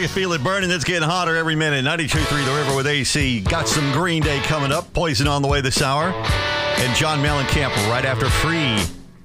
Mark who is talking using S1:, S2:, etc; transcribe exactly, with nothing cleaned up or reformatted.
S1: can feel it burning. It's getting hotter every minute. ninety-two point three The River with A C. Got some Green Day coming up. Poison on the way this hour. And John Mellencamp right after Free.